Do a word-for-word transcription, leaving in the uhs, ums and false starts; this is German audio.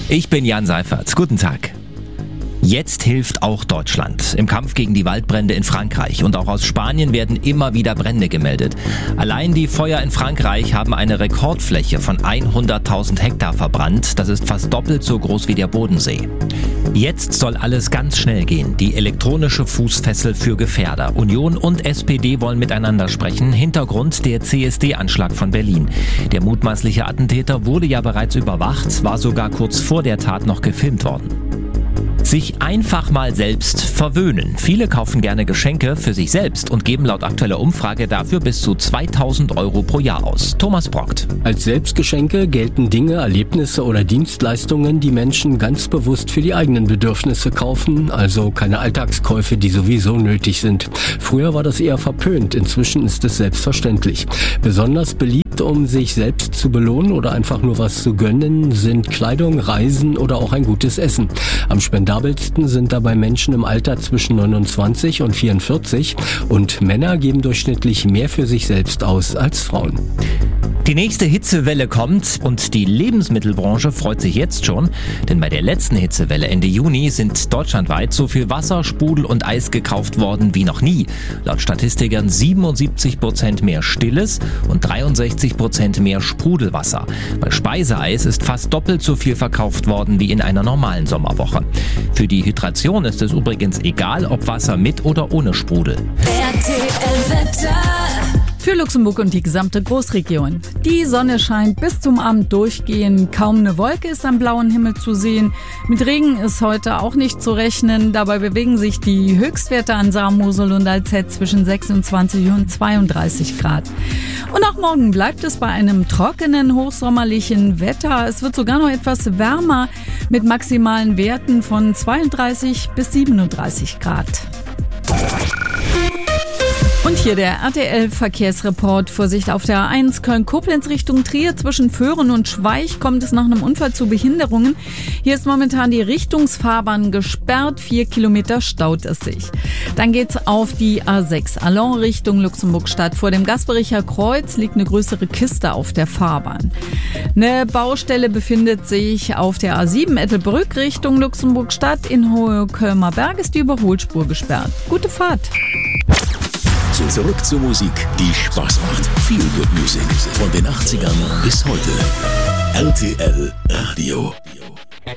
Ich bin Jan Seifert. Guten Tag. Jetzt hilft auch Deutschland im Kampf gegen die Waldbrände in Frankreich. Und auch aus Spanien werden immer wieder Brände gemeldet. Allein die Feuer in Frankreich haben eine Rekordfläche von hunderttausend Hektar verbrannt. Das ist fast doppelt so groß wie der Bodensee. Jetzt soll alles ganz schnell gehen. Die elektronische Fußfessel für Gefährder. Union und S P D wollen miteinander sprechen. Hintergrund der C S D-Anschlag von Berlin. Der mutmaßliche Attentäter wurde ja bereits überwacht, war sogar kurz vor der Tat noch gefilmt worden. Sich einfach mal selbst verwöhnen. Viele kaufen gerne Geschenke für sich selbst und geben laut aktueller Umfrage dafür bis zu zweitausend Euro pro Jahr aus. Thomas Brockt. Als Selbstgeschenke gelten Dinge, Erlebnisse oder Dienstleistungen, die Menschen ganz bewusst für die eigenen Bedürfnisse kaufen, also keine Alltagskäufe, die sowieso nötig sind. Früher war das eher verpönt, inzwischen ist es selbstverständlich. Besonders beliebt, um sich selbst zu belohnen oder einfach nur was zu gönnen, sind Kleidung, Reisen oder auch ein gutes Essen. Am spendabelsten sind dabei Menschen im Alter zwischen neunundzwanzig und vierundvierzig und Männer geben durchschnittlich mehr für sich selbst aus als Frauen. Die nächste Hitzewelle kommt und die Lebensmittelbranche freut sich jetzt schon, denn bei der letzten Hitzewelle Ende Juni sind deutschlandweit so viel Wasser, Sprudel und Eis gekauft worden wie noch nie. Laut Statistikern siebenundsiebzig Prozent mehr Stilles und dreiundsechzig Prozent mehr Sprudelwasser. Bei Speiseeis ist fast doppelt so viel verkauft worden wie in einer normalen Sommerwoche. Für die Hydration ist es übrigens egal, ob Wasser mit oder ohne Sprudel. R T L Wetter. Für Luxemburg und die gesamte Großregion. Die Sonne scheint bis zum Abend durchgehend. Kaum eine Wolke ist am blauen Himmel zu sehen. Mit Regen ist heute auch nicht zu rechnen. Dabei bewegen sich die Höchstwerte an Saar, Mosel und Alzette zwischen sechsundzwanzig und zweiunddreißig Grad. Und auch morgen bleibt es bei einem trockenen, hochsommerlichen Wetter. Es wird sogar noch etwas wärmer mit maximalen Werten von zweiunddreißig bis siebenunddreißig Grad. Und hier der R T L-Verkehrsreport. Vorsicht auf der A eins Köln-Koblenz Richtung Trier. Zwischen Föhren und Schweich kommt es nach einem Unfall zu Behinderungen. Hier ist momentan die Richtungsfahrbahn gesperrt. Vier Kilometer staut es sich. Dann geht's auf die A sechs Allons Richtung Luxemburg-Stadt. Vor dem Gaspericher Kreuz liegt eine größere Kiste auf der Fahrbahn. Eine Baustelle befindet sich auf der A sieben Ettelbrück Richtung Luxemburg-Stadt. In Hohe-Kölmer Berg ist die Überholspur gesperrt. Gute Fahrt! Zurück zur Musik, die Spaß macht. Feel Good Music von den achtzigern bis heute. R T L Radio.